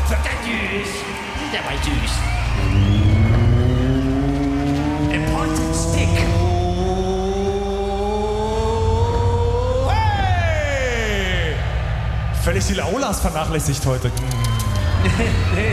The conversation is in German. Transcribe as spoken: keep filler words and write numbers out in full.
Tschüss. Der war süß. A pointed stick. Hey! Völlig die Laulas vernachlässigt heute.